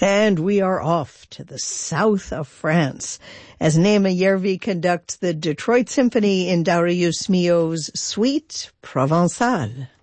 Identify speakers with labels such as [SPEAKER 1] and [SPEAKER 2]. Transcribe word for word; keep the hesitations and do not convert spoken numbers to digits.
[SPEAKER 1] And we are off to the south of France as Naima Yervi conducts the Detroit Symphony in Darius Milhaud's Suite Provençale.